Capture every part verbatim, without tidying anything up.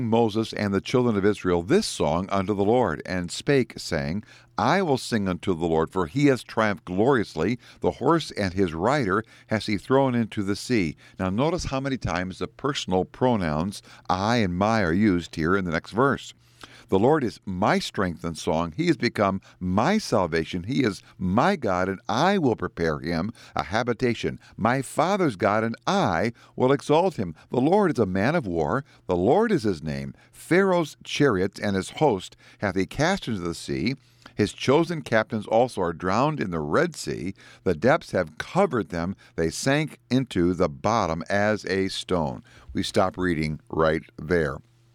Moses and the children of Israel this song unto the Lord, and spake, saying, I will sing unto the Lord, for he has triumphed gloriously. The horse and his rider has he thrown into the sea. Now notice how many times the personal pronouns I and my are used here in the next verse. The Lord is my strength and song. He has become my salvation. He is my God, and I will prepare him a habitation. My father's God, and I will exalt him. The Lord is a man of war. The Lord is his name. Pharaoh's chariots and his host hath he cast into the sea. His chosen captains also are drowned in the Red Sea. The depths have covered them. They sank into the bottom as a stone. We stop reading right there.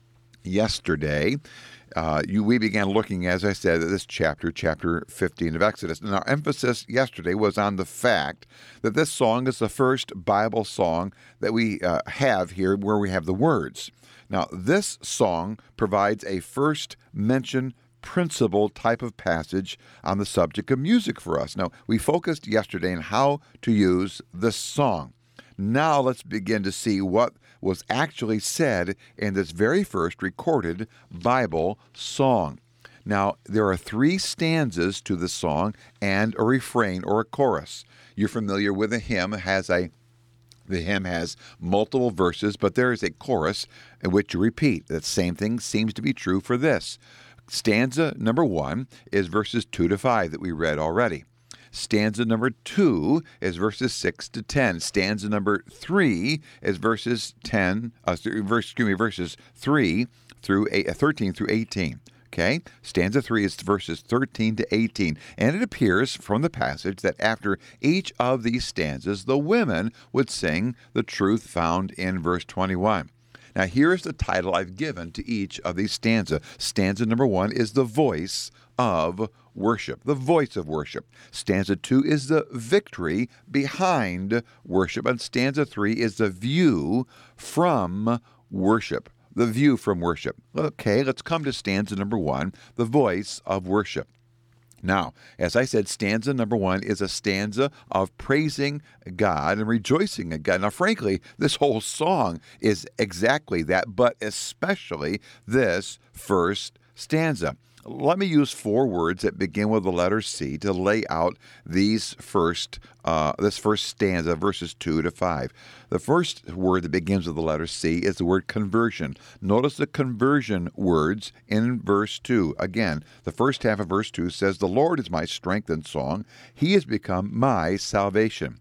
Yesterday, Uh, you, we began looking, as I said, at this chapter, chapter fifteen of Exodus. And our emphasis yesterday was on the fact that this song is the first Bible song that we uh, have here where we have the words. Now, this song provides a first mention principle type of passage on the subject of music for us. Now, we focused yesterday on how to use this song. Now let's begin to see what was actually said in this very first recorded Bible song. Now, there are three stanzas to the song and a refrain or a chorus. You're familiar with a hymn. It has a The hymn has multiple verses, but there is a chorus in which you repeat. That same thing seems to be true for this. Stanza number one is verses two to five that we read already. Stanza number two is verses six to ten. Stanza number three is verses ten. Uh, verse, excuse me, verses three through eight, uh, thirteen through eighteen. Okay, stanza three is verses thirteen to eighteen, and it appears from the passage that after each of these stanzas, the women would sing the truth found in verse twenty-one. Now, here is the title I've given to each of these stanzas. Stanza number one is the voice of worship, the voice of worship. Stanza two is the victory behind worship, and stanza three is the view from worship, the view from worship. Okay, let's come to stanza number one, the voice of worship. Now, as I said, stanza number one is a stanza of praising God and rejoicing in God. Now, frankly, this whole song is exactly that, but especially this first stanza. Let me use four words that begin with the letter C to lay out these first, uh, this first stanza, verses two to five. The first word that begins with the letter C is the word conversion. Notice the conversion words in verse two. Again, the first half of verse two says, The Lord is my strength and song. He has become my salvation.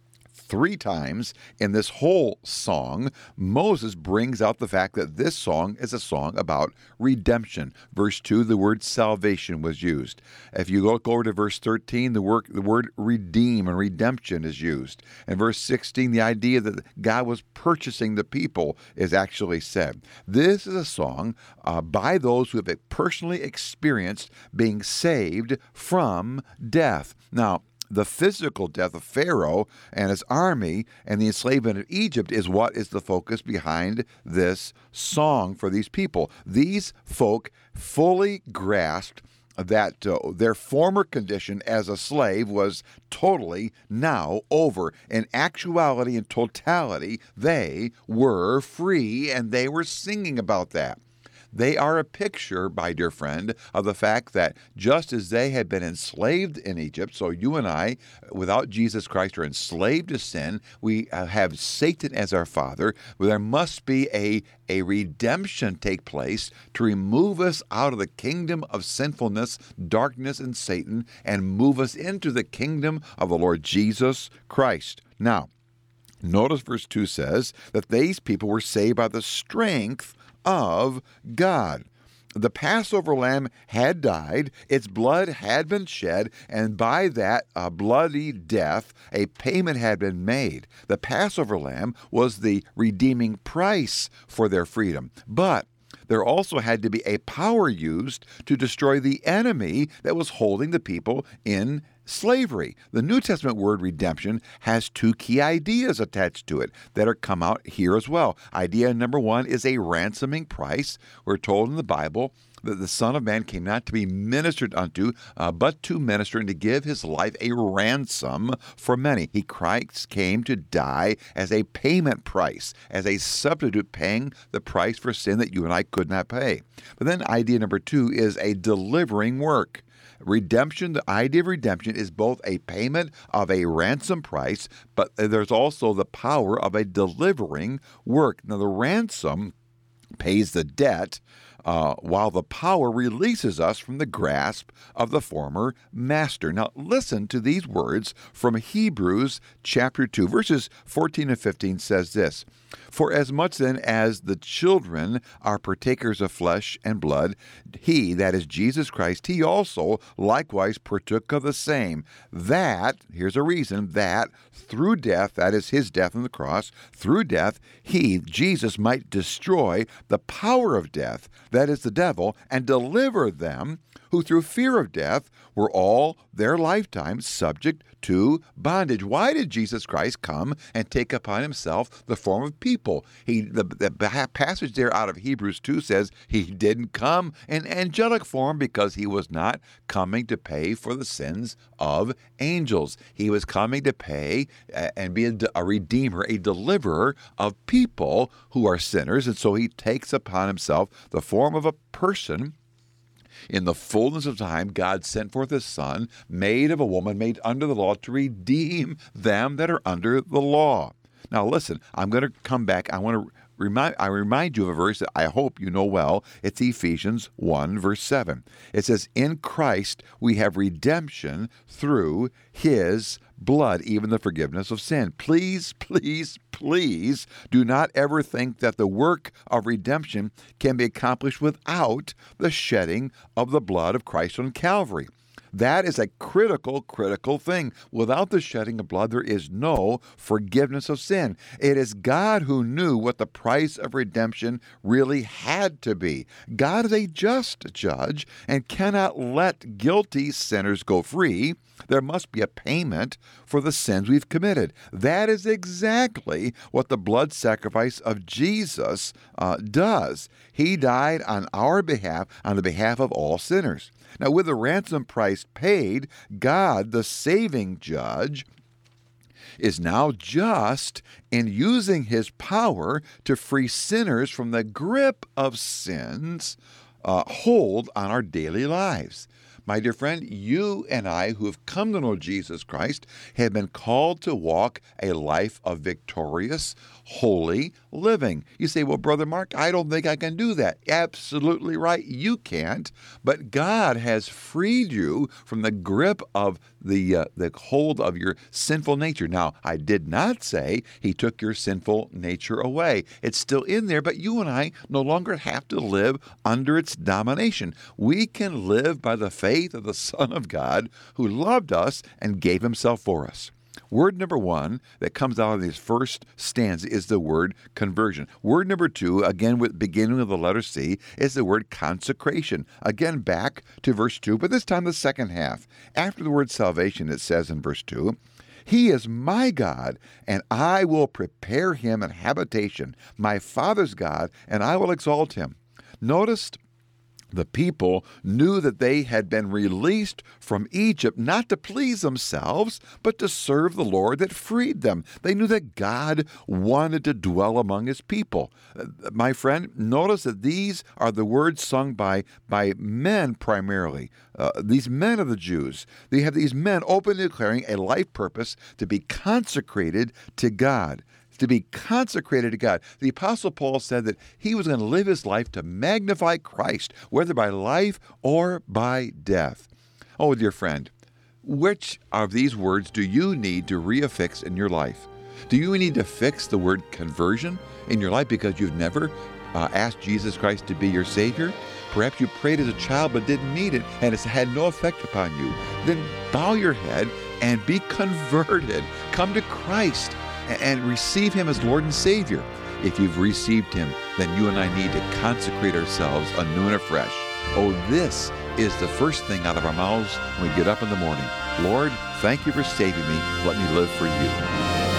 Three times in this whole song, Moses brings out the fact that this song is a song about redemption. Verse two, the word salvation was used. If you look over to verse thirteen, the word, the word redeem and redemption is used. In verse sixteen, the idea that God was purchasing the people is actually said. This is a song uh, by those who have personally experienced being saved from death. Now, the physical death of Pharaoh and his army and the enslavement of Egypt is what is the focus behind this song for these people. These folk fully grasped that uh, their former condition as a slave was totally now over. In actuality and totality, they were free, and they were singing about that. They are a picture, my dear friend, of the fact that just as they had been enslaved in Egypt, so you and I, without Jesus Christ, are enslaved to sin. We have Satan as our father. There must be a, a redemption take place to remove us out of the kingdom of sinfulness, darkness, and Satan, and move us into the kingdom of the Lord Jesus Christ. Now, notice verse two says that these people were saved by the strength of God. The Passover lamb had died, its blood had been shed, and by that uh, bloody death, a payment had been made. The Passover lamb was the redeeming price for their freedom. But there also had to be a power used to destroy the enemy that was holding the people in slavery. The New Testament word redemption has two key ideas attached to it that are come out here as well. Idea number one is a ransoming price. We're told in the Bible that the Son of Man came not to be ministered unto, uh, but to minister and to give his life a ransom for many. He, Christ, came to die as a payment price, as a substitute paying the price for sin that you and I could not pay. But then idea number two is a delivering work. Redemption, the idea of redemption is both a payment of a ransom price, but there's also the power of a delivering work. Now, the ransom pays the debt, uh, while the power releases us from the grasp of the former master. Now, listen to these words from Hebrews chapter two, verses fourteen and fifteen says this, "For as much then as the children are partakers of flesh and blood, he, that is Jesus Christ, he also likewise partook of the same, that," here's a reason, "that through death," that is his death on the cross, "through death, he, Jesus, might destroy the power of death," that is the devil, "and deliver them who through fear of death were all their lifetime subject to bondage." Why did Jesus Christ come and take upon himself the form of people? He, the, the passage there out of Hebrews two says he didn't come in angelic form because he was not coming to pay for the sins of angels. He was coming to pay and be a, a redeemer, a deliverer of people who are sinners. And so he takes upon himself the form of a person. In the fullness of time, God sent forth his Son, made of a woman, made under the law, to redeem them that are under the law. Now listen, I'm going to come back. I want to remind I remind you of a verse that I hope you know well. It's Ephesians one, verse seven. It says, "In Christ we have redemption through his blood, even the forgiveness of sin." Please, please, please do not ever think that the work of redemption can be accomplished without the shedding of the blood of Christ on Calvary. That is a critical, critical thing. Without the shedding of blood, there is no forgiveness of sin. It is God who knew what the price of redemption really had to be. God is a just judge and cannot let guilty sinners go free. There must be a payment for the sins we've committed. That is exactly what the blood sacrifice of Jesus uh, does. He died on our behalf, on the behalf of all sinners. Now, with the ransom price paid, God, the saving judge, is now just in using his power to free sinners from the grip of sin's uh, hold on our daily lives. My dear friend, you and I who have come to know Jesus Christ have been called to walk a life of victorious, holy living. You say, "Well, Brother Mark, I don't think I can do that." Absolutely right, you can't. But God has freed you from the grip of the uh, the hold of your sinful nature. Now, I did not say he took your sinful nature away. It's still in there, but you and I no longer have to live under its domination. We can live by the faith of the Son of God who loved us and gave himself for us. Word number one that comes out of this first stanza is the word conversion. Word number two, again with beginning of the letter C, is the word consecration. Again, back to verse two, but this time the second half. After the word salvation, it says in verse two, "He is my God, and I will prepare him an habitation, my Father's God, and I will exalt him." Notice the people knew that they had been released from Egypt not to please themselves, but to serve the Lord that freed them. They knew that God wanted to dwell among his people. My friend, notice that these are the words sung by, by men primarily. Uh, these men of the Jews. They have these men openly declaring a life purpose to be consecrated to God. To be consecrated to God. The Apostle Paul said that he was going to live his life to magnify Christ, whether by life or by death. Oh, dear friend, which of these words do you need to reaffix in your life? Do you need to fix the word conversion in your life because you've never uh, asked Jesus Christ to be your Savior? Perhaps you prayed as a child but didn't need it and it's had no effect upon you. Then bow your head and be converted. Come to Christ and receive him as Lord and Savior. If you've received him, then you and I need to consecrate ourselves anew and afresh Oh, this is the first thing out of our mouths when we get up in the morning. Lord, thank you for saving me. Let me live for you.